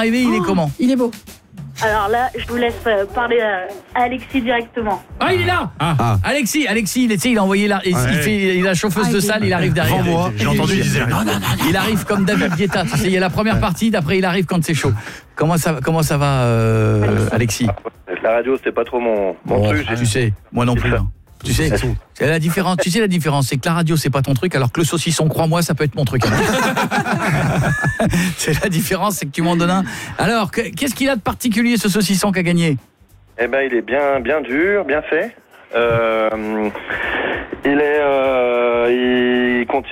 arrivé, il est comment? Il est beau. Alors là, je vous laisse parler à Alexis directement. Ah, il est là. Alexis, il a envoyé il a la chauffeuse de salle, il arrive derrière. Moi, j'ai entendu, il disait non. Il arrive comme David Guetta, tu sais, il y a la première partie, après il arrive quand c'est chaud. Comment ça va, Alexis? La radio, c'est pas trop mon truc. Tu sais, moi non plus. Hein. Tu sais, c'est la différence. Tu sais la différence, c'est que la radio c'est pas ton truc, alors que le saucisson, crois-moi, ça peut être mon truc. C'est la différence, c'est que tu m'en donnes un. Alors, qu'est-ce qu'il a de particulier ce saucisson qu'a gagné? Eh ben, il est bien contient